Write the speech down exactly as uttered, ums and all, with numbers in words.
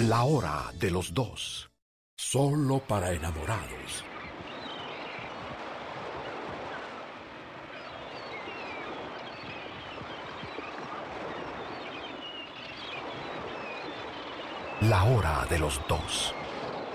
La hora de los dos. Solo para enamorados. La hora de los dos.